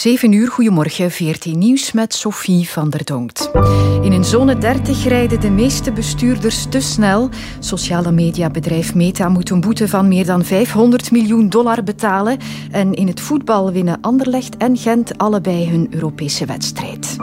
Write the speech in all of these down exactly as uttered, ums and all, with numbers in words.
zeven uur, goedemorgen, V R T Nieuws met Sophie van der Donkt. In een zone dertig rijden de meeste bestuurders te snel. Sociale mediabedrijf Meta moet een boete van meer dan vijfhonderd miljoen dollar betalen. En in het voetbal winnen Anderlecht en Gent allebei hun Europese wedstrijd.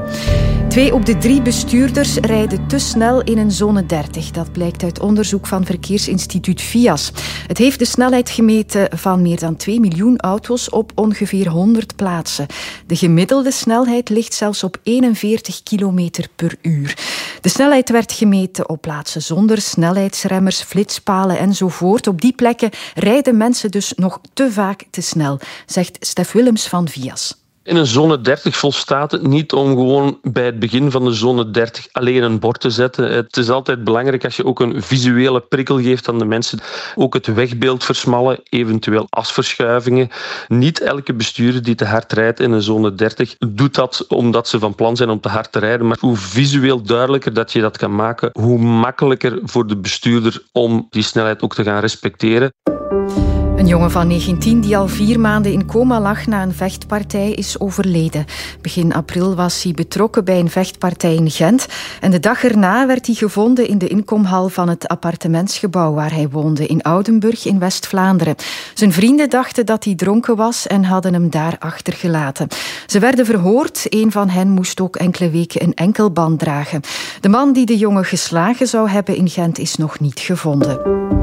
Twee op de drie bestuurders rijden te snel in een zone dertig. Dat blijkt uit onderzoek van verkeersinstituut V I A S. Het heeft de snelheid gemeten van meer dan twee miljoen auto's op ongeveer honderd plaatsen. De gemiddelde snelheid ligt zelfs op eenenveertig kilometer per uur. De snelheid werd gemeten op plaatsen zonder snelheidsremmers, flitspalen enzovoort. Op die plekken rijden mensen dus nog te vaak te snel, zegt Stef Willems van V I A S. In een zone dertig volstaat het niet om gewoon bij het begin van de zone dertig alleen een bord te zetten. Het is altijd belangrijk als je ook een visuele prikkel geeft aan de mensen. Ook het wegbeeld versmallen, eventueel asverschuivingen. Niet elke bestuurder die te hard rijdt in een zone dertig doet dat omdat ze van plan zijn om te hard te rijden. Maar hoe visueel duidelijker dat je dat kan maken, hoe makkelijker voor de bestuurder om die snelheid ook te gaan respecteren. Een jongen van negentien die al vier maanden in coma lag na een vechtpartij is overleden. Begin april was hij betrokken bij een vechtpartij in Gent. En de dag erna werd hij gevonden in de inkomhal van het appartementsgebouw waar hij woonde in Oudenburg in West-Vlaanderen. Zijn vrienden dachten dat hij dronken was en hadden hem daar achtergelaten. Ze werden verhoord. Een van hen moest ook enkele weken een enkelband dragen. De man die de jongen geslagen zou hebben in Gent is nog niet gevonden.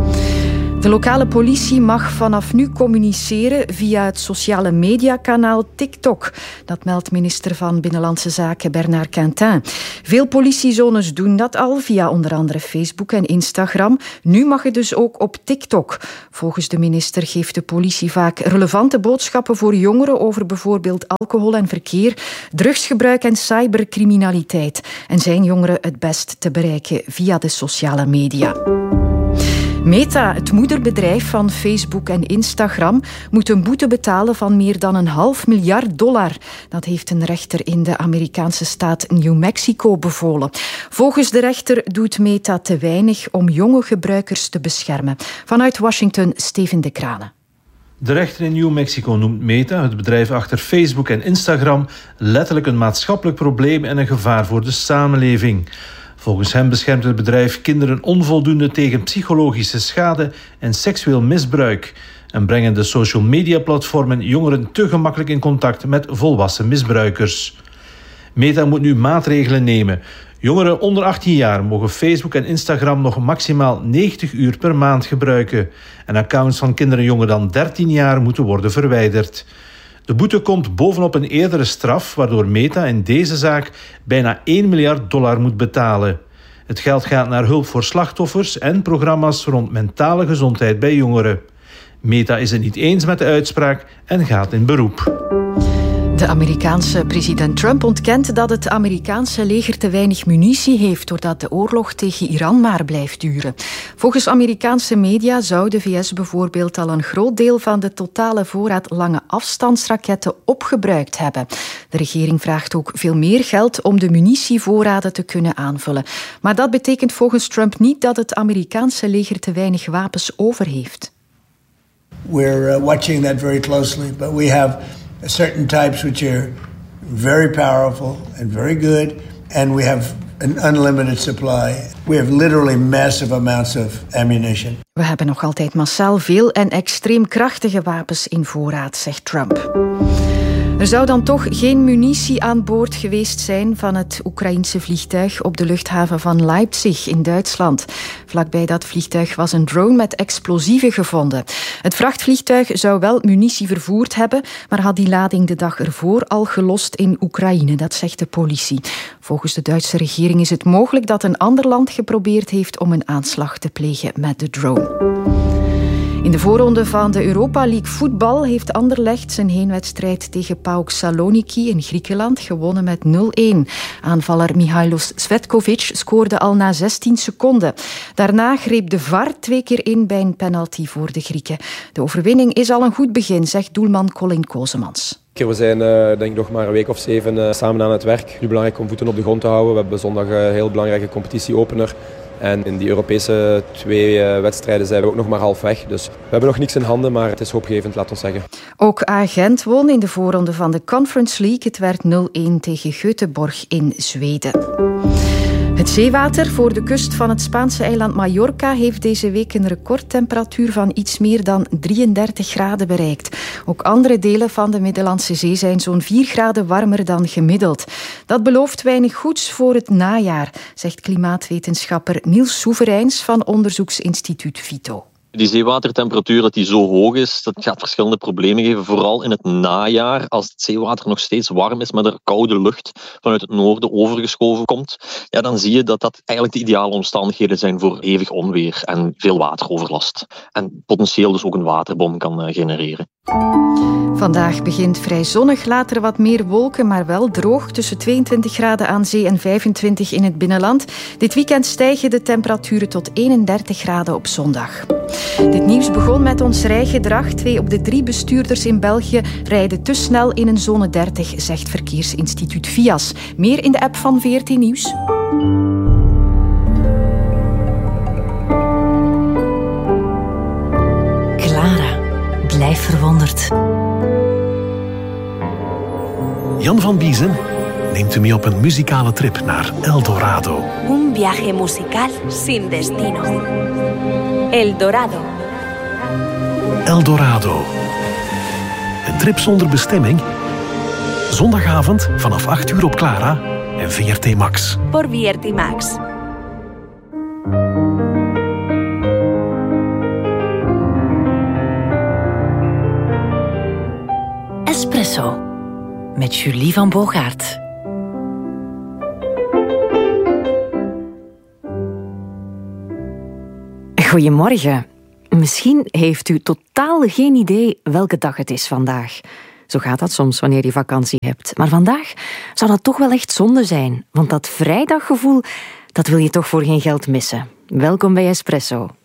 De lokale politie mag vanaf nu communiceren via het sociale mediakanaal TikTok. Dat meldt minister van Binnenlandse Zaken Bernard Quintin. Veel politiezones doen dat al via onder andere Facebook en Instagram. Nu mag het dus ook op TikTok. Volgens de minister geeft de politie vaak relevante boodschappen voor jongeren over bijvoorbeeld alcohol en verkeer, drugsgebruik en cybercriminaliteit. En zijn jongeren het best te bereiken via de sociale media. Meta, het moederbedrijf van Facebook en Instagram, moet een boete betalen van meer dan een half miljard dollar. Dat heeft een rechter in de Amerikaanse staat New Mexico bevolen. Volgens de rechter doet Meta te weinig om jonge gebruikers te beschermen. Vanuit Washington, Steven de Kranen. De rechter in New Mexico noemt Meta, het bedrijf achter Facebook en Instagram, letterlijk een maatschappelijk probleem en een gevaar voor de samenleving. Volgens hem beschermt het bedrijf kinderen onvoldoende tegen psychologische schade en seksueel misbruik en brengen de social media platformen jongeren te gemakkelijk in contact met volwassen misbruikers. Meta moet nu maatregelen nemen. Jongeren onder achttien jaar mogen Facebook en Instagram nog maximaal negentig uur per maand gebruiken en accounts van kinderen jonger dan dertien jaar moeten worden verwijderd. De boete komt bovenop een eerdere straf, waardoor Meta in deze zaak bijna één miljard dollar moet betalen. Het geld gaat naar hulp voor slachtoffers en programma's rond mentale gezondheid bij jongeren. Meta is het niet eens met de uitspraak en gaat in beroep. De Amerikaanse president Trump ontkent dat het Amerikaanse leger te weinig munitie heeft doordat de oorlog tegen Iran maar blijft duren. Volgens Amerikaanse media zou de V S bijvoorbeeld al een groot deel van de totale voorraad lange afstandsraketten opgebruikt hebben. De regering vraagt ook veel meer geld om de munitievoorraden te kunnen aanvullen. Maar dat betekent volgens Trump niet dat het Amerikaanse leger te weinig wapens over heeft. We're uh, watching that very closely, but we have certain types which are very powerful and very good, and we have an unlimited supply. We have literally massive amounts of ammunition. We hebben nog altijd massaal veel en extreem krachtige wapens in voorraad, zegt Trump. Er zou dan toch geen munitie aan boord geweest zijn van het Oekraïense vliegtuig op de luchthaven van Leipzig in Duitsland. Vlakbij dat vliegtuig was een drone met explosieven gevonden. Het vrachtvliegtuig zou wel munitie vervoerd hebben, maar had die lading de dag ervoor al gelost in Oekraïne, dat zegt de politie. Volgens de Duitse regering is het mogelijk dat een ander land geprobeerd heeft om een aanslag te plegen met de drone. In de voorronde van de Europa League voetbal heeft Anderlecht zijn heenwedstrijd tegen PAOK Saloniki in Griekenland gewonnen met nul-een. Aanvaller Mihailos Svetkovic scoorde al na zestien seconden. Daarna greep de V A R twee keer in bij een penalty voor de Grieken. De overwinning is al een goed begin, zegt doelman Colin Kozemans. We zijn uh, denk ik nog maar een week of zeven uh, samen aan het werk. Nu belangrijk om voeten op de grond te houden. We hebben zondag een heel belangrijke competitieopener En in die Europese twee uh, wedstrijden zijn we ook nog maar half weg. Dus we hebben nog niks in handen, maar het is hoopgevend, laat ons zeggen. Ook A Gent won in de voorronde van de Conference League. Het werd nul-een tegen Göteborg in Zweden. Het zeewater voor de kust van het Spaanse eiland Mallorca heeft deze week een recordtemperatuur van iets meer dan drieëndertig graden bereikt. Ook andere delen van de Middellandse Zee zijn zo'n vier graden warmer dan gemiddeld. Dat belooft weinig goeds voor het najaar, zegt klimaatwetenschapper Niels Soevereins van onderzoeksinstituut Vito. Die zeewatertemperatuur dat die zo hoog is, dat gaat verschillende problemen geven. Vooral in het najaar, als het zeewater nog steeds warm is, maar er koude lucht vanuit het noorden overgeschoven komt, ja, dan zie je dat dat eigenlijk de ideale omstandigheden zijn voor hevig onweer en veel wateroverlast. En potentieel dus ook een waterbom kan genereren. Vandaag begint vrij zonnig, later wat meer wolken, maar wel droog. Tussen tweeëntwintig graden aan zee en vijfentwintig in het binnenland. Dit weekend stijgen de temperaturen tot eenendertig graden op zondag. Dit nieuws begon met ons rijgedrag. Twee op de drie bestuurders in België rijden te snel in een zone dertig, zegt verkeersinstituut V I A S. Meer in de app van V R T Nieuws. Clara, blijf verwonderd. Jan van Biezen neemt u mee op een muzikale trip naar El Dorado. Un viaje musical sin destino. El Dorado. El Dorado. Een trip zonder bestemming. Zondagavond vanaf acht uur op Clara en V R T Max. Por V R T Max. Espresso. Met Julie van Bogaert. Goedemorgen. Misschien heeft u totaal geen idee welke dag het is vandaag. Zo gaat dat soms wanneer je vakantie hebt. Maar vandaag zou dat toch wel echt zonde zijn. Want dat vrijdaggevoel, dat wil je toch voor geen geld missen. Welkom bij Espresso.